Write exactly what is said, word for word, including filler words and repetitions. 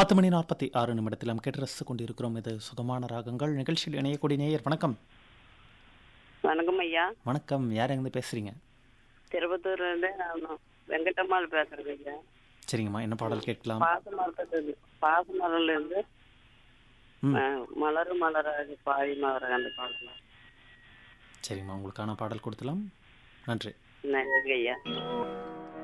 பத்து மணி நாற்பத்தி ஆறு நிமிடத்தில் நாம் கேட்டு ரசித்துக் கொண்டிருக்கிறோம். இது சுகமான ராகங்கள் நிகழ்ச்சியில் இணையக்கூடிய நேயர். வணக்கம். வணக்கம் ஐயா. வணக்கம். யார் எங்கேருந்து பேசுறீங்க? திருப்பத்தூர்ல இருந்து நான் வெங்கடம்மாள் பேசுறேங்க ஐயா. சரிங்கம்மா, என்ன பாடல் கேட்கலாம்? பாசமரத்துல பாசமரம்ல இருந்து ம் அஹ், மலரு மலராக பாதி மலராக அந்த பாடலாம். சரிங்கம்மா, உங்களுக்கான பாடல் கொடுத்துலாம். நன்றி. நன்றி ஐயா.